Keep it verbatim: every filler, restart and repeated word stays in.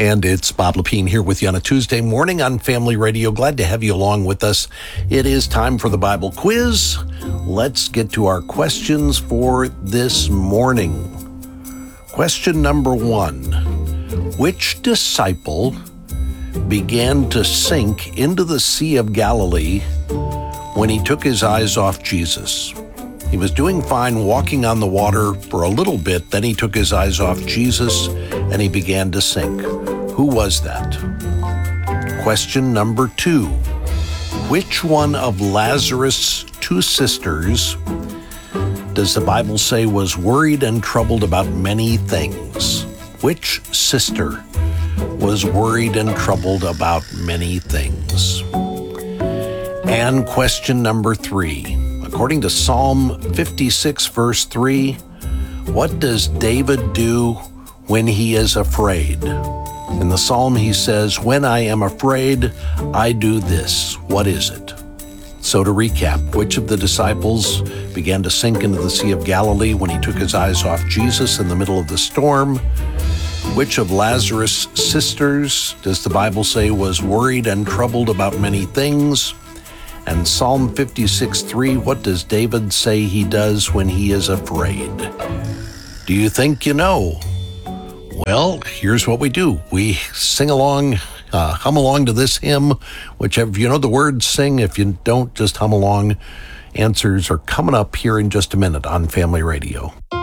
And it's Bob Lepine here with you on a Tuesday morning on Family Radio. Glad to have you along with us. It is time for the Bible quiz. Let's get to our questions for this morning. Question number one. Which disciple began to sink into the Sea of Galilee when he took his eyes off Jesus? He was doing fine walking on the water for a little bit, then he took his eyes off Jesus and he began to sink. Who was that? Question number two. Which one of Lazarus' two sisters does the Bible say was worried and troubled about many things? Which sister was worried and troubled about many things? And question number three. According to Psalm fifty-six, verse three, what does David do when he is afraid? In the psalm, he says, when I am afraid, I do this. What is it? So to recap, which of the disciples began to sink into the Sea of Galilee when he took his eyes off Jesus in the middle of the storm? Which of Lazarus' sisters does the Bible say was worried and troubled about many things? And Psalm fifty-six, three, what does David say he does when he is afraid? Do you think you know? Well, here's what we do. We sing along, uh, hum along to this hymn, whichever, if you know the words, sing. If you don't, just hum along. Answers are coming up here in just a minute on Family Radio.